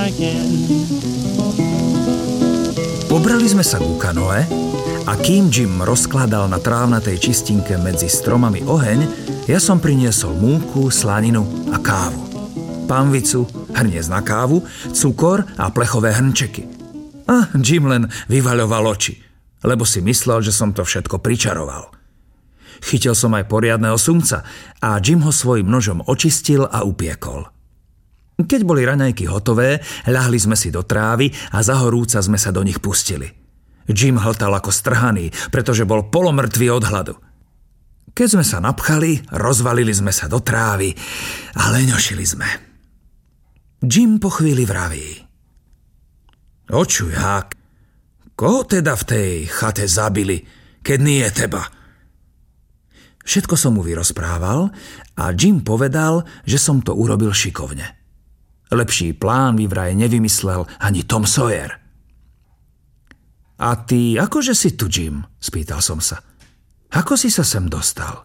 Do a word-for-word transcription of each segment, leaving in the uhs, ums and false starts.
Pobrali sme sa ku kanoe a kým Jim rozkladal na trávnatej čistinke medzi stromami oheň, ja som priniesol múku, slaninu a kávu. Panvicu, hrniec na kávu, cukor a plechové hrnčeky. A Jim len vyvaľoval oči, lebo si myslel, že som to všetko pričaroval. Chytil som aj poriadneho sumca a Jim ho svojim nožom očistil a upiekol. Keď boli raňajky hotové, ľahli sme si do trávy a za horúca sme sa do nich pustili. Jim hltal ako strhaný, pretože bol polomrtvý od hladu. Keď sme sa napchali, rozvalili sme sa do trávy a leňošili sme. Jim po chvíli vraví: Očuj, Hák, koho teda v tej chate zabili, keď nie je teba? Všetko som mu vyrozprával a Jim povedal, že som to urobil šikovne. Lepší plán by vraj nevymyslel ani Tom Sawyer. A ty, akože si tu, Jim? Spýtal som sa. Ako si sa sem dostal?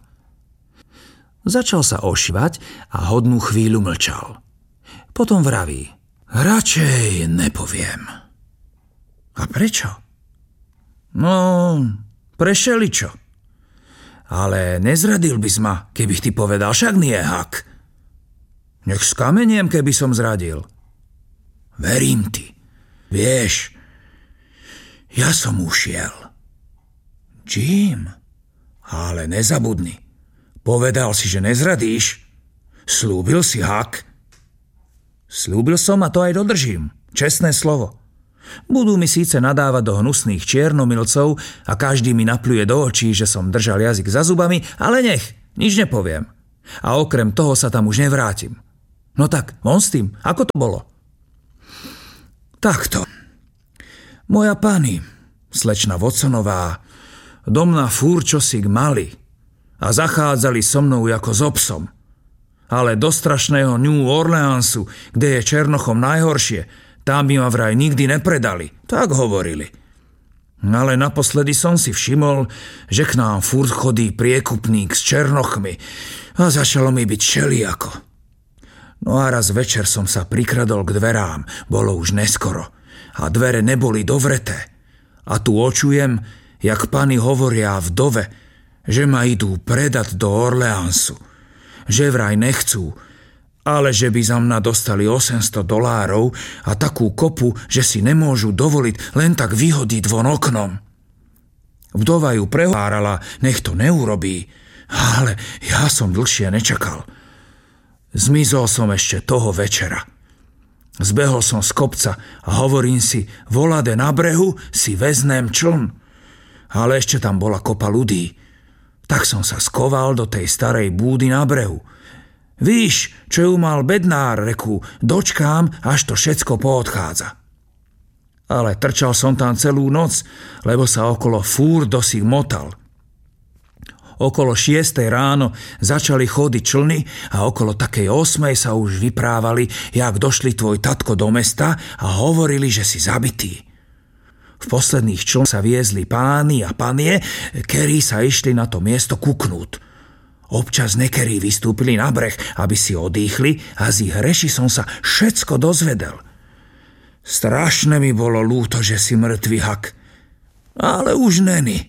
Začal sa ošívať a hodnú chvíľu mlčal. Potom vraví: Radšej nepoviem. A prečo? No, pre šeličo. Ale nezradil by ma, keby ty povedal, však nie, Hak. Nech skameniem, keby som zradil. Verím ti. Vieš, ja som ušiel. Jim, ale nezabudni. Povedal si, že nezradíš. Slúbil si, Hak. Slúbil som a to aj dodržím. Čestné slovo. Budú mi síce nadávať do hnusných čiernomilcov a každý mi napľuje do očí, že som držal jazyk za zubami, ale nech, nič nepoviem. A okrem toho sa tam už nevrátim. No tak, von s tým, ako to bolo? Takto. Moja pani, slečna Watsonová, do mňa fúr čosík mali a zachádzali so mnou ako s obsom. Ale do strašného New Orleansu, kde je Černochom najhoršie, tam by ma vraj nikdy nepredali, tak hovorili. Ale naposledy som si všimol, že k nám furt chodí priekupník s Černochmi a začalo mi byť všelijako. No a raz večer som sa prikradol k dverám, bolo už neskoro a dvere neboli dovreté. A tu očujem, jak pani hovoria vdove, že ma idú predať do Orleansu, že vraj nechcú, ale že by za mňa dostali osemsto dolárov a takú kopu, že si nemôžu dovoliť len tak vyhodiť von oknom. Vdova ju prehárala, nech to neurobí, ale ja som dlhšie nečakal. Zmizol som ešte toho večera. Zbehol som z kopca a hovorím si, volade na brehu si veznem čln. Ale ešte tam bola kopa ľudí. Tak som sa skoval do tej starej búdy na brehu. Víš, čo ju mal bednár, reku, dočkám, až to všetko poodchádza. Ale trčal som tam celú noc, lebo sa okolo fúr dosih motal. Okolo šiestej ráno začali chodiť člny a okolo takej osmej sa už vyprávali, jak došli tvoj tatko do mesta a hovorili, že si zabitý. V posledných člnoch sa viezli páni a panie, ktorí sa išli na to miesto kuknúť. Občas nekerí vystúpili na breh, aby si odýchli a z ich reši som sa všetko dozvedel. Strašne mi bolo ľúto, že si mŕtvy, Hak. Ale už neni.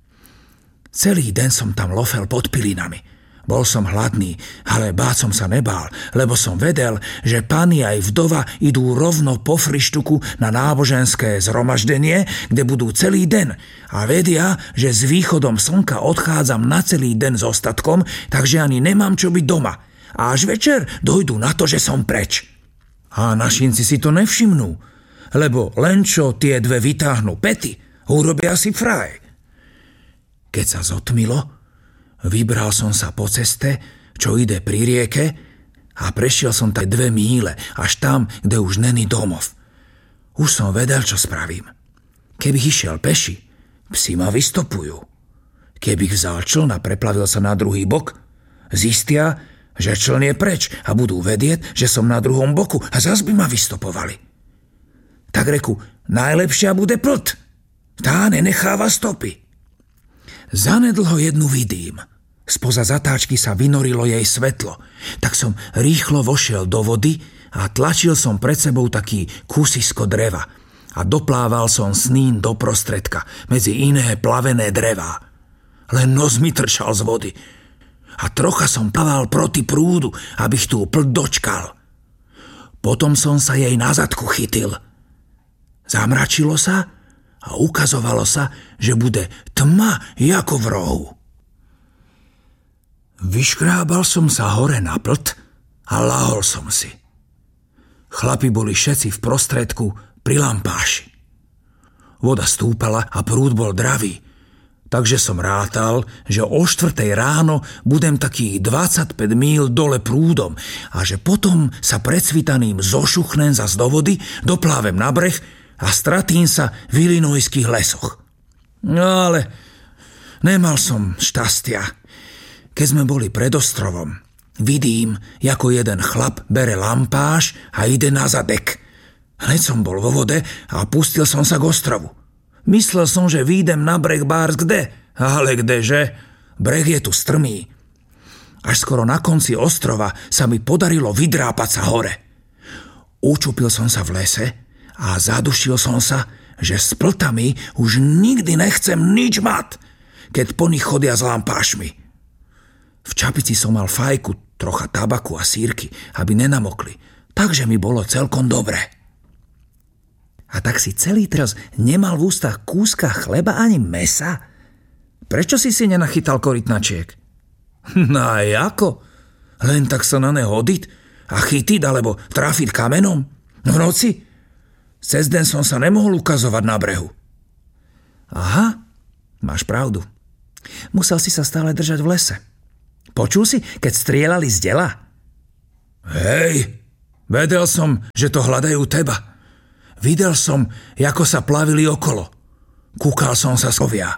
Celý deň som tam lofel pod pilinami. Bol som hladný, ale báť som sa nebál, lebo som vedel, že pani aj vdova idú rovno po frištuku na náboženské zhromaždenie, kde budú celý deň a vedia, že s východom slnka odchádzam na celý deň s ostatkom, takže ani nemám čo byť doma. A až večer dojdu na to, že som preč. A našinci si to nevšimnú, lebo len čo tie dve vytáhnú pety, urobia si fraj. Keď sa zotmilo, vybral som sa po ceste, čo ide pri rieke a prešiel som tak dve míle, až tam, kde už není domov. Už som vedel, čo spravím. Keby išiel peši, psi ma vystopujú. Keby vzal čln a preplavil sa na druhý bok, zistia, že čln je preč a budú vedieť, že som na druhom boku a zas by ma vystopovali. Tak reku, najlepšia bude plot. Tá nenecháva stopy. Zanedlho jednu vidím. Spoza zatáčky sa vynorilo jej svetlo, tak som rýchlo vošiel do vody a tlačil som pred sebou taký kusisko dreva a doplával som s ním do prostredka medzi iné plavené drevá. Len nos mi trčal z vody a trocha som plával proti prúdu, abych tú plť dočkal. Potom som sa jej na zadku chytil. Zamračilo sa a ukazovalo sa, že bude tma ako v rohu. Vyškrábal som sa hore na plť a lahol som si. Chlapi boli všetci v prostredku pri lampáši. Voda stúpala a prúd bol dravý, takže som rátal, že o štvrtej ráno budem takých dvadsaťpäť míľ dole prúdom a že potom sa pred svitaným zošuchnem zas do vody, doplávem na breh a stratím sa v Illinoiských lesoch. No ale nemal som šťastia. Keď sme boli pred ostrovom, vidím, ako jeden chlap bere lampáš a ide na zadek. Hneď som bol vo vode a pustil som sa k ostrovu. Myslel som, že výjdem na breh bárs kde, ale kdeže? Breh je tu strmý. Až skoro na konci ostrova sa mi podarilo vydrápať sa hore. Učupil som sa v lese a zadušil som sa, že s pltami už nikdy nechcem nič mať, keď po nich chodia s lampášmi. V čapici som mal fajku, trocha tabaku a sírky, aby nenamokli, takže mi bolo celkom dobre. A tak si celý teraz nemal v ústach kúska chleba ani mesa? Prečo si si nenachytal korytnačiek? No a ako? Len tak sa na ne hodiť a chytiť alebo trafiť kamenom? V noci? Cez deň som sa nemohol ukazovať na brehu. Aha, máš pravdu. Musel si sa stále držať v lese. Počul si, keď strieľali z dela? Hej, vedel som, že to hľadajú teba. Videl som, ako sa plavili okolo. Kúkal som sa sovia.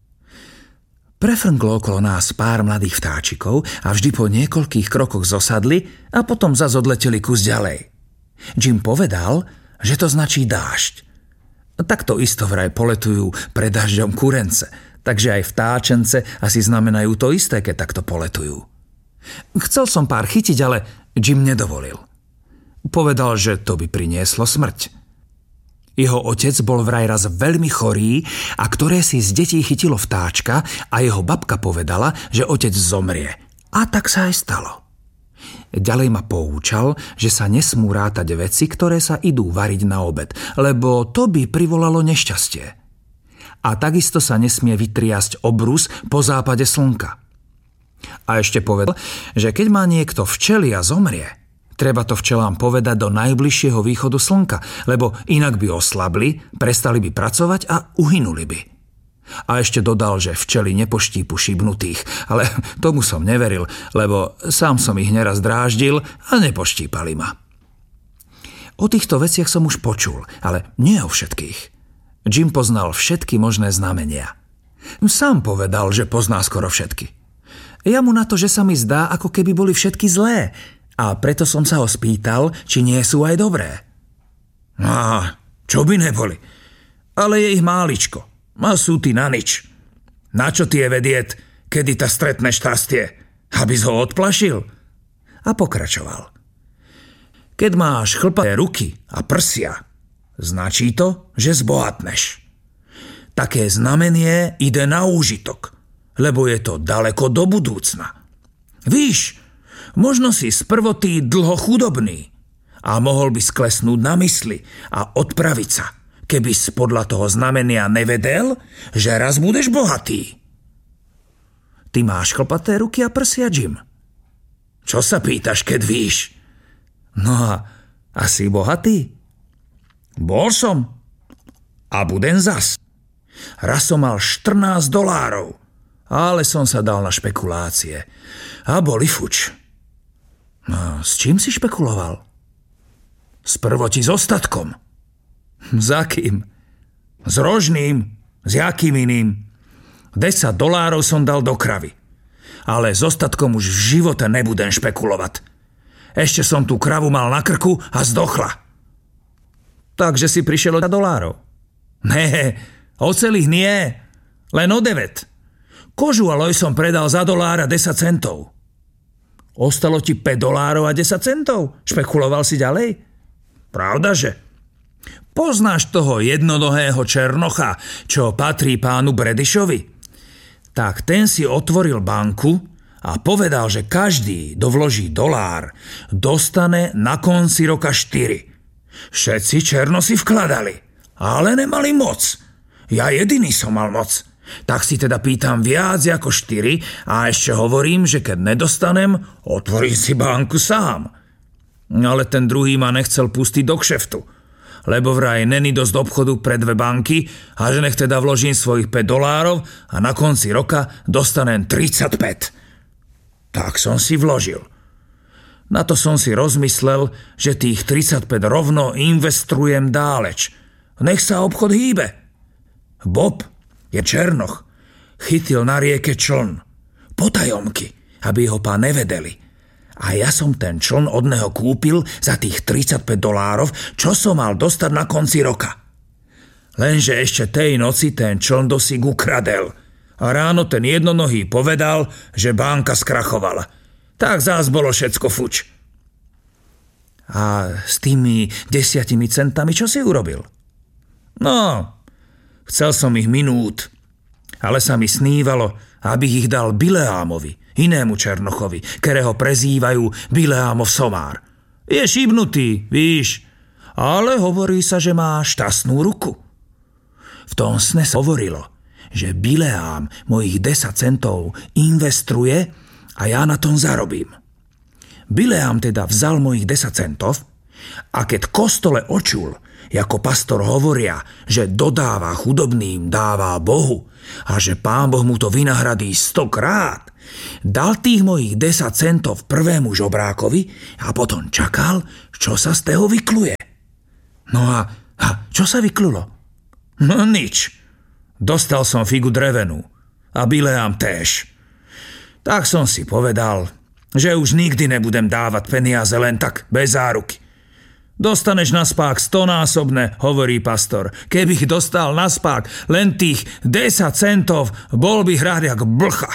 Prefrnklo okolo nás pár mladých vtáčikov a vždy po niekoľkých krokoch zosadli a potom zas odleteli kus ďalej. Jim povedal, že to značí dážď. Takto isto vraj poletujú pred dažďom kurence, takže aj vtáčence asi znamenajú to isté, keď takto poletujú. Chcel som pár chytiť, ale Jim nedovolil. Povedal, že to by prinieslo smrť. Jeho otec bol vraj raz veľmi chorý a ktoré si z detí chytilo vtáčka a jeho babka povedala, že otec zomrie. A tak sa aj stalo. Ďalej ma poučal, že sa nesmú rátať veci, ktoré sa idú variť na obed, lebo to by privolalo nešťastie. A takisto sa nesmie vytriasť obrus po západe slnka. A ešte povedal, že keď má niekto včely a zomrie, treba to včelám povedať do najbližšieho východu slnka, lebo inak by oslabli, prestali by pracovať a uhynuli by. A ešte dodal, že včely nepoštípu šibnutých, ale tomu som neveril, lebo sám som ich neraz dráždil a nepoštípali ma. O týchto veciach som už počul, ale nie o všetkých. Jim poznal všetky možné znamenia. Sám povedal, že pozná skoro všetky. Ja mu na to, že sa mi zdá, ako keby boli všetky zlé, a preto som sa ho spýtal, či nie sú aj dobré. No, čo by neboli? Ale je ich máličko. A sú ty na nič. Na čo tie vedieť, kedy ta stretne šťastie? Aby ho odplašil? A pokračoval. Keď máš chlpaté ruky a prsia, značí to, že zbohatneš. Také znamenie ide na úžitok, lebo je to daleko do budúcna. Víš, možno si sprvotý dlho chudobný a mohol by sklesnúť na mysli a odpraviť sa, keby si podľa toho znamenia nevedel, že raz budeš bohatý. Ty máš chlpaté ruky a prsia, Jim. Čo sa pýtaš, keď víš? No a asi bohatý? Bol som. A budem zas. Raz som mal štrnásť dolárov, ale som sa dal na špekulácie. A boli fuč. No, s čím si špekuloval? Sprvoti s ostatkom. Za kým? S rožným? S jakým iným? desať dolárov som dal do kravy. Ale s ostatkom už v živote nebudem špekulovať. Ešte som tú kravu mal na krku a zdochla. Takže si prišiel o dolárov? Ne, o celých nie. Len o deväť. Kožu a loj som predal za dolára desať centov. Ostalo ti päť dolárov a desať centov. Špekuloval si ďalej? Pravdaže? Poznáš toho jednonohého černocha, čo patrí pánu Bradyšovi? Tak ten si otvoril banku a povedal, že každý, kto vloží dolár, dostane na konci roka štyri. Všetci černo si vkladali, ale nemali moc. Ja jediný som mal moc. Tak si teda pýtam viac ako štyri a ešte hovorím, že keď nedostanem, otvorím si banku sám. Ale ten druhý ma nechcel pustiť do kšeftu, lebo vraj není dosť obchodu pre dve banky a že nech teda vložím svojich päť dolárov a na konci roka dostanem tridsaťpäť. Tak som si vložil. Na to som si rozmyslel, že tých tridsaťpäť rovno investujem dáleč. Nech sa obchod hýbe. Bob je černoch. Chytil na rieke čln. Potajomky, aby ho pán nevedeli. A ja som ten čln od neho kúpil za tých tridsaťpäť dolárov, čo som mal dostať na konci roka. Lenže ešte tej noci ten čln dosík ukradel. A ráno ten jednonohý povedal, že banka skrachovala. Tak zás bolo všetko fuč. A s tými desiatimi centami čo si urobil? No, chcel som ich minút, ale sa mi snívalo, aby ich dal Bileámovi, inému černochovi, ktorého prezývajú Bileámov somár. Je šibnutý, víš, ale hovorí sa, že má šťastnú ruku. V tom sne sa hovorilo, že Bileám mojich desať centov investuje a ja na tom zarobím. Bileám teda vzal mojich desať centov a keď kostole očul, ako pastor hovoria, že dodáva chudobným, dáva Bohu a že Pán Boh mu to vynahradí stokrát, dal tých mojich desať centov prvému žobrákovi a potom čakal, čo sa z toho vykluje. No a, a čo sa vyklulo? No nič. Dostal som figu drevenú a Bileám též. Tak som si povedal, že už nikdy nebudem dávať peniaze len tak, bez záruky. Dostaneš na spák stonásobne, hovorí pastor. Keby ich dostal na spák len tých desať centov, bol by hrať jak blcha.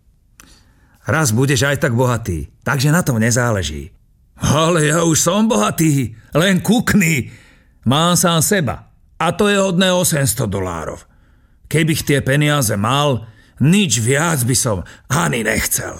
Raz budeš aj tak bohatý, takže na tom nezáleží. Ale ja už som bohatý, len kukni. Mám sám seba a to je hodné osemsto dolárov. Keby tie peniaze mal, nič viac by som ani nechcel.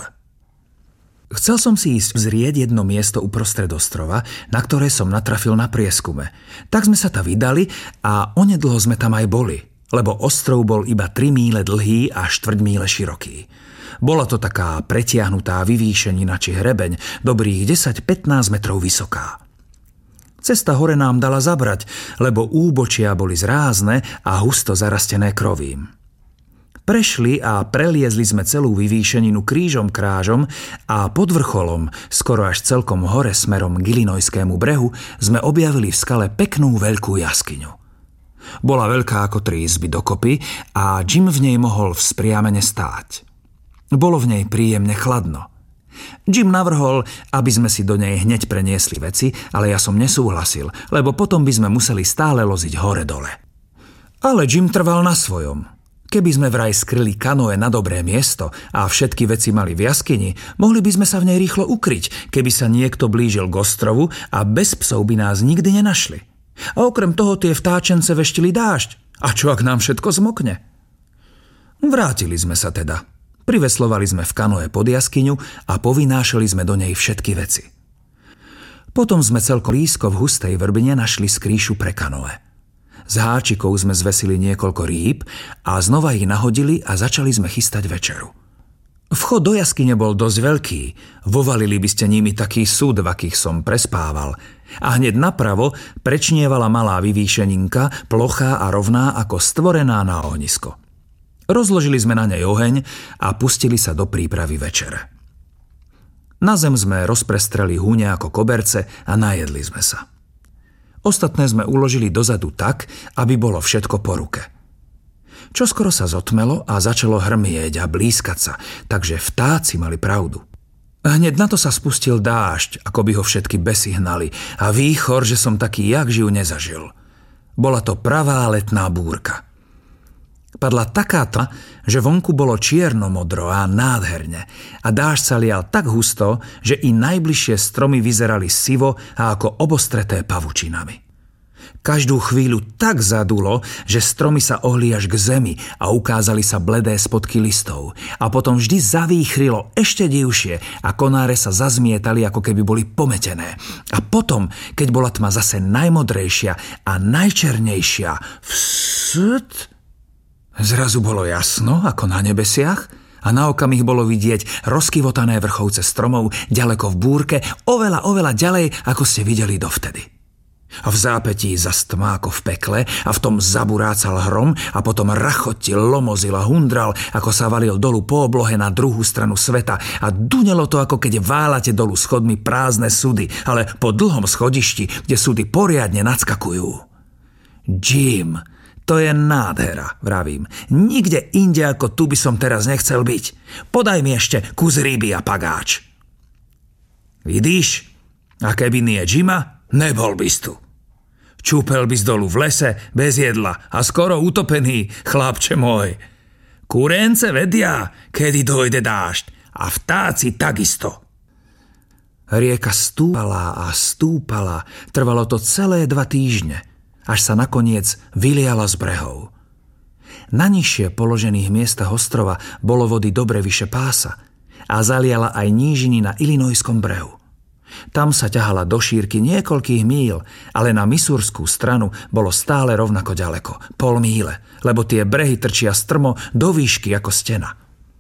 Chcel som si ísť vzrieť jedno miesto uprostred ostrova, na ktoré som natrafil na prieskume. Tak sme sa tam vydali a onedlho sme tam aj boli, lebo ostrov bol iba tri míle dlhý a štvrť míle široký. Bola to taká pretiahnutá vyvýšenina či hrebeň, dobrých desať až pätnásť metrov vysoká. Cesta hore nám dala zabrať, lebo úbočia boli zrázne a husto zarastené krovím. Prešli a preliezli sme celú vyvýšeninu krížom krážom a pod vrcholom, skoro až celkom hore smerom k Illinoiskému brehu, sme objavili v skale peknú veľkú jaskyňu. Bola veľká ako tri izby dokopy a Jim v nej mohol vzpriamene stáť. Bolo v nej príjemne chladno. Jim navrhol, aby sme si do nej hneď preniesli veci, ale ja som nesúhlasil, lebo potom by sme museli stále loziť hore-dole. Ale Jim trval na svojom. Keby sme vraj skryli kanoe na dobré miesto a všetky veci mali v jaskyni, mohli by sme sa v nej rýchlo ukryť, keby sa niekto blížil k ostrovu a bez psov by nás nikdy nenašli. A okrem toho tie vtáčence veštili dážď. A čo ak nám všetko zmokne? Vrátili sme sa teda. Priveslovali sme v kanoe pod jaskyňu a povynášali sme do nej všetky veci. Potom sme celkom blízko v hustej vrbine našli skrýšu pre kanoe. Z háčikov sme zvesili niekoľko rýb a znova ich nahodili a začali sme chystať večeru. Vchod do jaskyne bol dosť veľký, vovalili by ste nimi taký súd, v akých som prespával. A hneď napravo prečnievala malá vyvýšeninka, plochá a rovná ako stvorená na ohnisko. Rozložili sme na nej oheň a pustili sa do prípravy večere. Na zem sme rozprestreli húne ako koberce a najedli sme sa. Ostatné sme uložili dozadu tak, aby bolo všetko po ruke. Čoskoro sa zotmelo a začalo hrmieť a blízkať sa, takže vtáci mali pravdu. Hneď na to sa spustil dážď, ako by ho všetky besy hnali a výchor, že som taký jak živ nezažil. Bola to pravá letná búrka. Padla taká tma, že vonku bolo čierno-modro a nádherne a dážď sa lial tak husto, že i najbližšie stromy vyzerali sivo a ako obostreté pavučinami. Každú chvíľu tak zadulo, že stromy sa ohli až k zemi a ukázali sa bledé spodky listov. A potom vždy zavýchrilo ešte divšie a konáre sa zazmietali, ako keby boli pometené. A potom, keď bola tma zase najmodrejšia a najčernejšia, vsd, zrazu bolo jasno, ako na nebesiach, a na okamih bolo vidieť rozkyvotané vrchovce stromov ďaleko v búrke, oveľa, oveľa ďalej, ako ste videli dovtedy. A v zápätí zas tma ako v pekle a v tom zaburácal hrom a potom rachotil, lomozil a hundral, ako sa valil dolu po oblohe na druhú stranu sveta a dunelo to, ako keď váľate dolu schodmi prázdne sudy, ale po dlhom schodišti, kde sudy poriadne nadskakujú. Jim, to je nádhera, vravím. Nikde inde ako tu by som teraz nechcel byť. Podaj mi ešte kus ryby a pagáč. Vidíš? A keby nie Jima, nebol by tu. Čúpel by z dolu v lese, bez jedla a skoro utopený, chlapče môj. Kurence vedia, kedy dojde dážď a vtáci takisto. Rieka stúpala a stúpala, trvalo to celé dva týždne, až sa nakoniec vyliala z brehov. Na nižšie položených miestach ostrova bolo vody dobre vyše pása a zaliala aj nížiny na Illinoiskom brehu. Tam sa ťahala do šírky niekoľkých míl, ale na Missourskú stranu bolo stále rovnako ďaleko, pol míle, lebo tie brehy trčia strmo do výšky ako stena.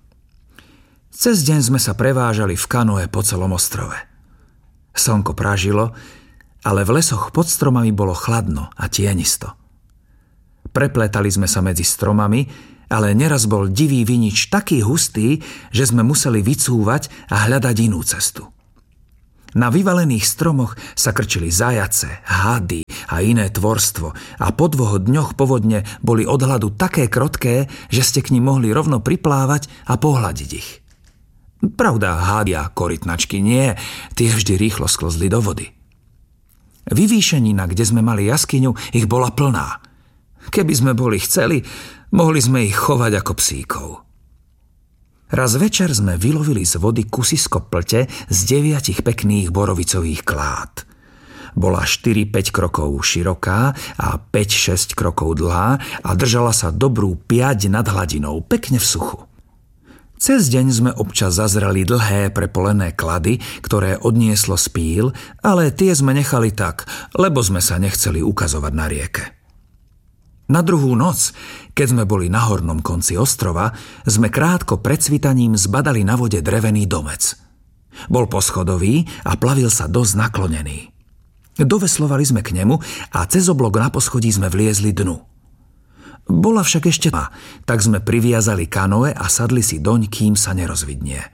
Cez deň sme sa prevážali v kanoe po celom ostrove. Slnko pražilo, ale v lesoch pod stromami bolo chladno a tienisto. Prepletali sme sa medzi stromami, ale neraz bol divý vinič taký hustý, že sme museli vycúvať a hľadať inú cestu. Na vyvalených stromoch sa krčili zajace, hady a iné tvorstvo a po dvoch dňoch povodne boli od hladu také krotké, že ste k nim mohli rovno priplávať a pohľadiť ich. Pravda, hady a korytnačky nie, tie vždy rýchlo sklzli do vody. Vyvýšenina, kde sme mali jaskyňu, ich bola plná. Keby sme boli chceli, mohli sme ich chovať ako psíkov. Raz večer sme vylovili z vody kusisko plte z deviatich pekných borovicových klád. Bola štyri päť krokov široká a päť šesť krokov dlhá a držala sa dobrú piať nad hladinou, pekne v suchu. Cez deň sme občas zazreli dlhé prepolené klady, ktoré odnieslo z píl, ale tie sme nechali tak, lebo sme sa nechceli ukazovať na rieke. Na druhú noc, keď sme boli na hornom konci ostrova, sme krátko pred svitaním zbadali na vode drevený domec. Bol poschodový a plavil sa dosť naklonený. Doveslovali sme k nemu a cez oblok na poschodí sme vliezli dnu. Bola však ešte tma, tak sme priviazali kanoe a sadli si doň, kým sa nerozvidnie.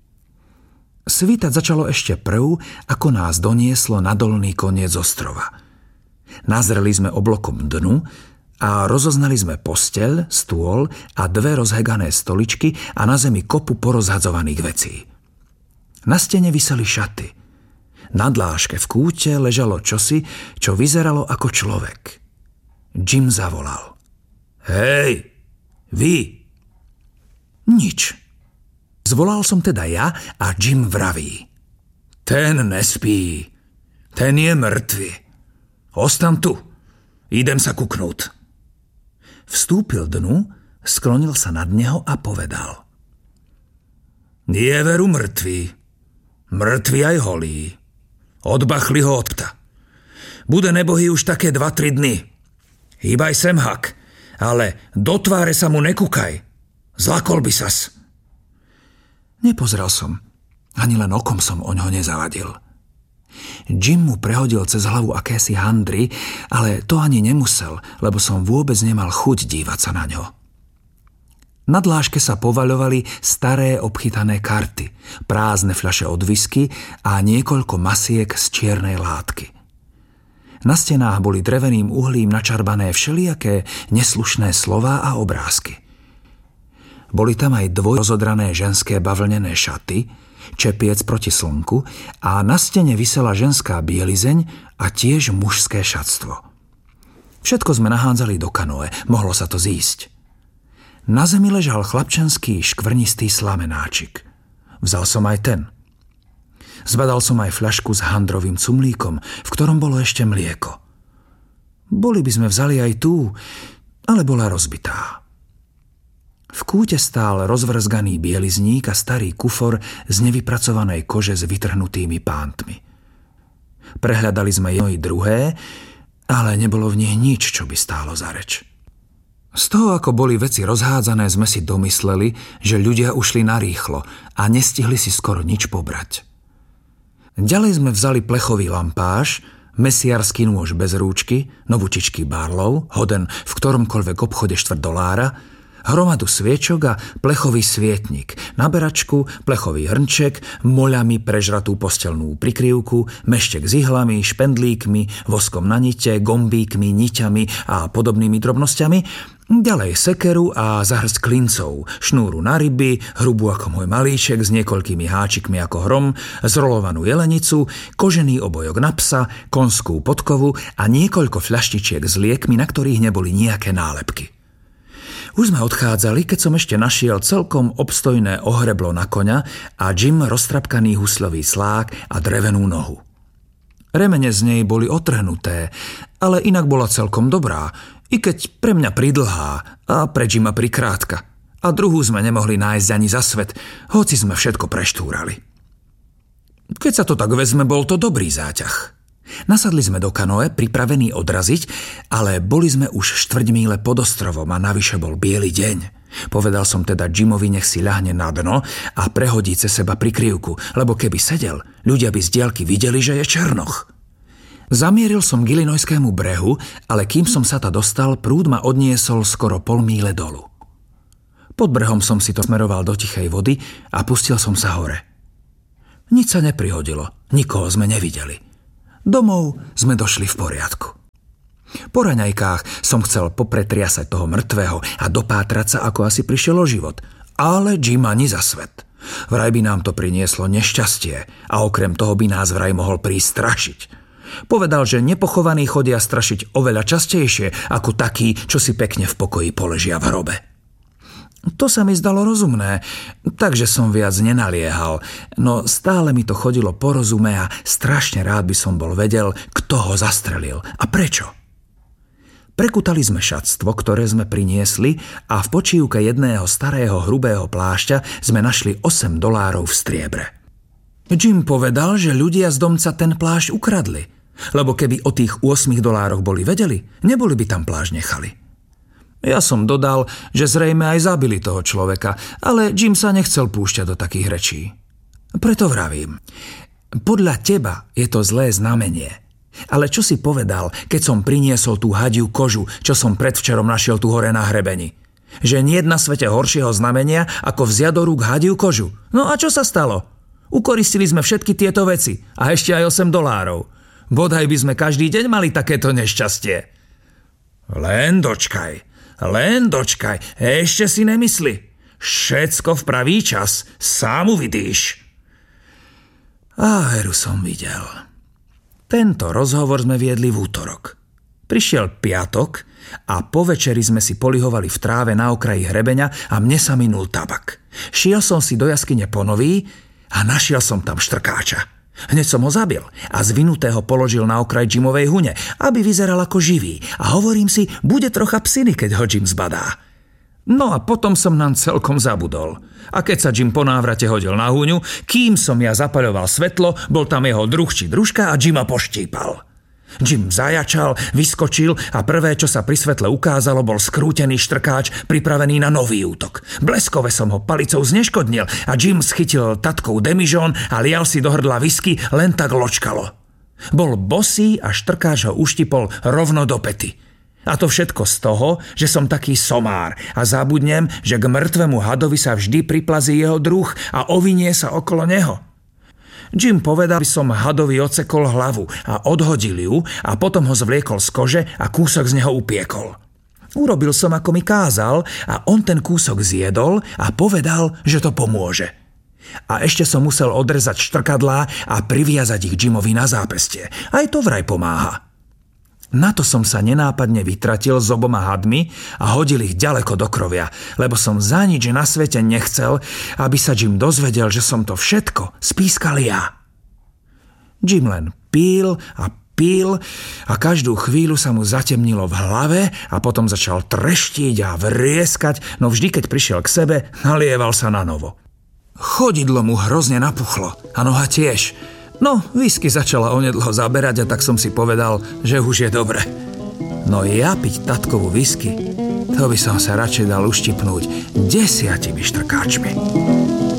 Svítať začalo ešte prv, ako nás donieslo na dolný koniec ostrova. Nazreli sme oblokom dnu a rozoznali sme posteľ, stôl a dve rozhegané stoličky a na zemi kopu porozhadzovaných vecí. Na stene viseli šaty. Na dláške v kúte ležalo čosi, čo vyzeralo ako človek. Jim zavolal. Hej, vy! Nič. Zvolal som teda ja a Jim vraví. Ten nespí. Ten je mŕtvy. Ostan tu. Idem sa kuknúť. Vstúpil dnu, sklonil sa nad neho a povedal. Je veru mŕtvy. Mŕtvy aj holí. Odbachli ho od pta. Bude nebohý už také dva tri dny. Hýbaj sem, hak, ale do tváre sa mu nekúkaj. Zlakol by sas. Nepozrel som. Ani len okom som oňho nezavadil. Jim mu prehodil cez hlavu akési handry, ale to ani nemusel, lebo som vôbec nemal chuť dívať sa na ňo. Na dláške sa povaľovali staré obchytané karty, prázdne fľaše od whisky a niekoľko masiek z čiernej látky. Na stenách boli dreveným uhlím načarbané všelijaké neslušné slová a obrázky. Boli tam aj dvojrozodrané ženské bavlnené šaty, čepiec proti slnku a na stene visela ženská bielizeň a tiež mužské šatstvo. Všetko sme nahádzali do kanoe, mohlo sa to zísť. Na zemi ležal chlapčenský škvrnistý slamenáčik. Vzal som aj ten. Zbadal som aj fľašku s handrovým cumlíkom, v ktorom bolo ešte mlieko. Boli by sme vzali aj tú, ale bola rozbitá. V kúte stál rozvrzganý bielizník a starý kufor z nevypracovanej kože s vytrhnutými pántmi. Prehľadali sme jedno i druhé, ale nebolo v nich nič, čo by stálo za reč. Z toho, ako boli veci rozhádzané, sme si domysleli, že ľudia ušli narýchlo a nestihli si skoro nič pobrať. Ďalej sme vzali plechový lampáš, mesiarsky nôž bez rúčky, novutičký Barlow, hoden v ktoromkoľvek obchode štvrť dolára, hromadu sviečok a plechový svietnik, naberačku, plechový hrnček, moľami prežratú postelnú prikryvku, meštek s ihlami, špendlíkmi, voskom na nite, gombíkmi, niťami a podobnými drobnosťami, ďalej sekeru a zahrsť klincov, šnúru na ryby, hrubú ako môj malíček s niekoľkými háčikmi ako hrom, zrolovanú jelenicu, kožený obojok na psa, konskú podkovu a niekoľko fľaštičiek s liekmi, na ktorých neboli nejaké nálepky. Už sme odchádzali, keď som ešte našiel celkom obstojné ohreblo na koňa a Jim roztrapkaný husľový slák a drevenú nohu. Remene z nej boli otrhnuté, ale inak bola celkom dobrá, i keď pre mňa pridlhá a pre Jima prikrátka. A druhú sme nemohli nájsť ani za svet, hoci sme všetko preštúrali. Keď sa to tak vezme, bol to dobrý záťah. Nasadli sme do kanoe, pripravení odraziť, ale boli sme už štvrť míle pod ostrovom a navyše bol biely deň. Povedal som teda Jimovi, nech si ľahne na dno a prehodí cez seba prikryvku, lebo keby sedel, ľudia by z diaľky videli, že je černoch. Zamieril som k Illinoiskému brehu, ale kým som sa ta dostal, prúd ma odniesol skoro pol míle dolu. Pod brehom som si to smeroval do tichej vody a pustil som sa hore. Nič sa neprihodilo, nikoho sme nevideli. Domov sme došli v poriadku. Po raňajkách som chcel popretriasať toho mŕtvého a dopátrať sa, ako asi prišiel o život. Ale Jim ani za svet. Vraj by nám to prinieslo nešťastie a okrem toho by nás vraj mohol prísť strašiť. Povedal, že nepochovaní chodia strašiť oveľa častejšie ako takí, čo si pekne v pokoji poležia v hrobe. To sa mi zdalo rozumné, takže som viac nenaliehal, no stále mi to chodilo po rozume a strašne rád by som bol vedel, kto ho zastrelil a prečo. Prekutali sme šatstvo, ktoré sme priniesli a v počívke jedného starého hrubého plášťa sme našli osem dolárov v striebre. Jim povedal, že ľudia z domca ten plášť ukradli, lebo keby o tých ôsmich dolároch boli vedeli, neboli by tam plášť nechali. Ja som dodal, že zrejme aj zabili toho človeka, ale Jim sa nechcel púšťať do takých rečí. Preto vravím, podľa teba je to zlé znamenie. Ale čo si povedal, keď som priniesol tú hadiu kožu, čo som predvčerom našiel tu hore na hrebení? Že nie je na svete horšieho znamenia, ako vziať do rúk hadiu kožu. No a čo sa stalo? Ukoristili sme všetky tieto veci a ešte aj osem dolárov. Bodaj by sme každý deň mali takéto nešťastie. Len dočkaj. Len dočkaj, ešte si nemysli. Všetko v pravý čas, sám uvidíš. A veru som videl. Tento rozhovor sme viedli v útorok. Prišiel piatok a po večeri sme si polihovali v tráve na okraji hrebeňa a mne sa minul tabak. Šiel som si do jaskyne po nový a našiel som tam štrkáča. Hneď som ho zabil a zvinutého položil na okraj Jimovej hune, aby vyzeral ako živý a hovorím si, bude trocha psiny, keď ho Jim zbadá. No a potom som nám celkom zabudol. A keď sa Jim po návrate hodil na huňu, kým som ja zapaľoval svetlo, bol tam jeho druh či družka a Jima poštípal. Jim zajačal, vyskočil a prvé, čo sa pri svetle ukázalo, bol skrútený štrkáč pripravený na nový útok. Bleskove som ho palicou zneškodnil a Jim schytil tatkov demižón a lial si do hrdla whisky, len tak ločkalo. Bol bosý a štrkáč ho uštipol rovno do pety. A to všetko z toho, že som taký somár a zabudnem, že k mŕtvemu hadovi sa vždy priplazí jeho druh a ovinie sa okolo neho. Jim povedal, by som hadovi odsekol hlavu a odhodil ju a potom ho zvliekol z kože a kúsok z neho upiekol. Urobil som, ako mi kázal a on ten kúsok zjedol a povedal, že to pomôže. A ešte som musel odrezať štrkadlá a priviazať ich Jimovi na zápestie. Aj to vraj pomáha. Na to som sa nenápadne vytratil s oboma hadmi a hodil ich ďaleko do krovia, lebo som za nič na svete nechcel, aby sa Jim dozvedel, že som to všetko spískal ja. Jim len pil a pil a každú chvíľu sa mu zatemnilo v hlave a potom začal treštiť a vrieskať, no vždy, keď prišiel k sebe, nalieval sa na novo. Chodidlo mu hrozne napuchlo a noha tiež. No, whisky začala onedlho zaberať a tak som si povedal, že už je dobre. No ja piť tatkovú whisky, to by som sa radšej dal uštipnúť desiatimi štrkáčmi.